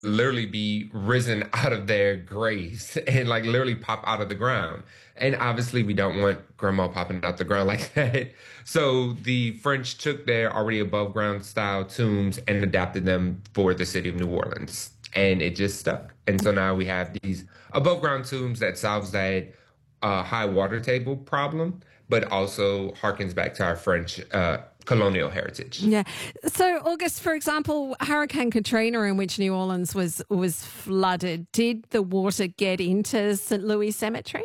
literally be risen out of their graves and like literally pop out of the ground. And obviously, we don't want grandma popping out the ground like that. So the French took their already above ground style tombs and adapted them for the city of New Orleans. And it just stuck. And so now we have these above ground tombs that solves that high water table problem, but also harkens back to our French colonial heritage. Yeah. So, August, for example, Hurricane Katrina, in which New Orleans was flooded, did the water get into St. Louis Cemetery?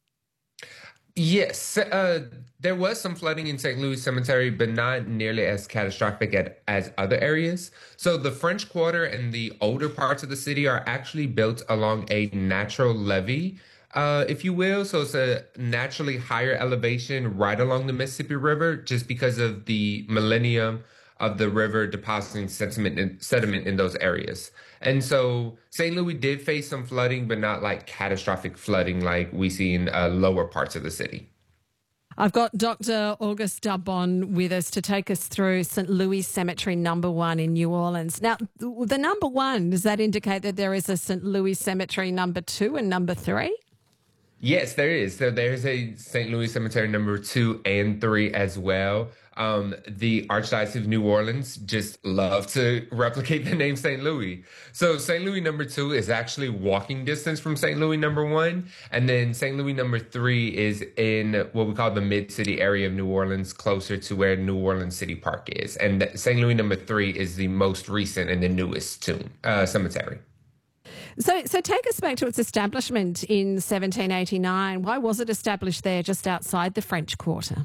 Yes, there was some flooding in St. Louis Cemetery, but not nearly as catastrophic as other areas. So the French Quarter and the older parts of the city are actually built along a natural levee, if you will. So it's a naturally higher elevation right along the Mississippi River, just because of the millennium of the river depositing sediment in those areas. And so St. Louis did face some flooding, but not like catastrophic flooding like we see in lower parts of the city. I've got Dr. August Dubon with us to take us through St. Louis Cemetery number one in New Orleans. Now, the number one, does that indicate that there is a St. Louis Cemetery number two and number three? Yes, there is. So there's a St. Louis Cemetery number two and three as well. The Archdiocese of New Orleans just love to replicate the name St. Louis. So St. Louis number two is actually walking distance from St. Louis number one. And then St. Louis number three is in what we call the mid-city area of New Orleans, closer to where New Orleans City Park is. And St. Louis number three is the most recent and the newest cemetery. So take us back to its establishment in 1789. Why was it established there just outside the French Quarter?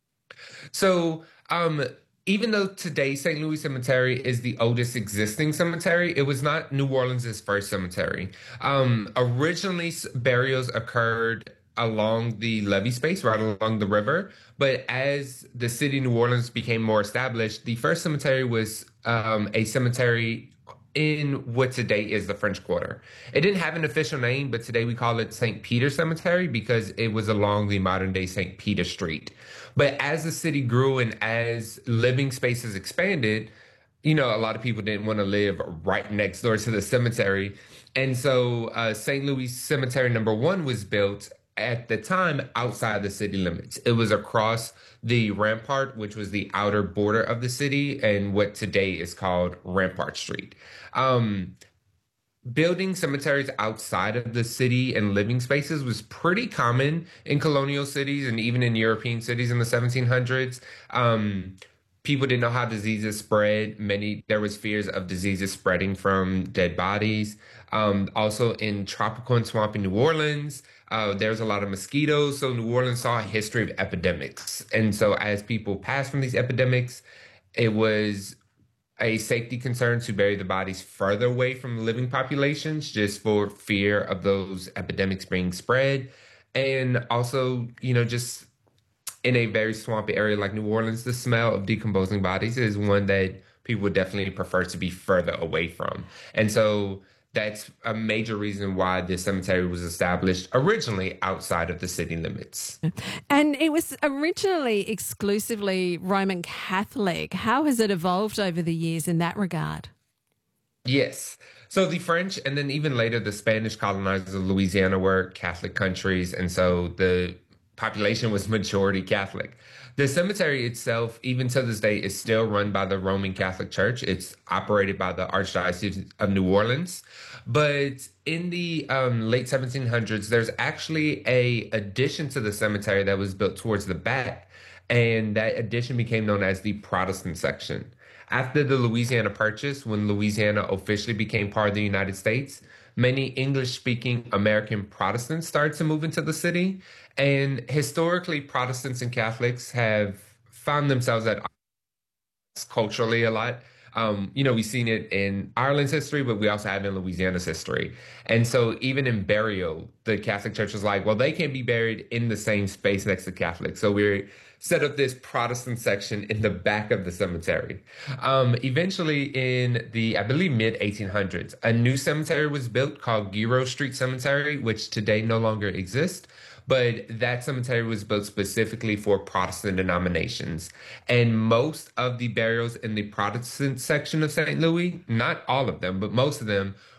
So, even though today St. Louis Cemetery is the oldest existing cemetery, it was not New Orleans' first cemetery. Originally, burials occurred along the levee space, right along the river. But as the city of New Orleans became more established, the first cemetery was a cemetery in what today is the French Quarter. It didn't have an official name, but today we call it St. Peter Cemetery because it was along the modern day St. Peter Street. But as the city grew and as living spaces expanded, a lot of people didn't want to live right next door to the cemetery. And so St. Louis Cemetery number one was built at the time outside the city limits. It was across the Rampart, which was the outer border of the city, and what today is called Rampart Street. Um, Building cemeteries outside of the city and living spaces was pretty common in colonial cities and even in European cities in the 1700s. People didn't know how diseases spread. There was fears of diseases spreading from dead bodies. Also in tropical and swampy New Orleans, there's a lot of mosquitoes. So New Orleans saw a history of epidemics. And so as people passed from these epidemics, it was a safety concern to bury the bodies further away from living populations just for fear of those epidemics being spread. And also, just in a very swampy area like New Orleans, the smell of decomposing bodies is one that people would definitely prefer to be further away from. And so that's a major reason why this cemetery was established originally outside of the city limits. And it was originally exclusively Roman Catholic. How has it evolved over the years in that regard? Yes. So the French and then even later the Spanish colonizers of Louisiana were Catholic countries. And so the population was majority Catholic. The cemetery itself, even to this day, is still run by the Roman Catholic Church. It's operated by the Archdiocese of New Orleans. But in the late 1700s, there's actually a addition to the cemetery that was built towards the back, and that addition became known as the Protestant section. After the Louisiana Purchase, when Louisiana officially became part of the United States, many English-speaking American Protestants started to move into the city. And historically, Protestants and Catholics have found themselves at odds culturally a lot. We've seen it in Ireland's history, but we also have it in Louisiana's history. And so even in burial, the Catholic Church was like, well, they can't be buried in the same space next to Catholics. So we set up this Protestant section in the back of the cemetery. Eventually in the, I believe, mid 1800s, a new cemetery was built called Guiraud Street Cemetery, which today no longer exists. But that cemetery was built specifically for Protestant denominations. And most of the burials in the Protestant section of St. Louis, not all of them, but most of them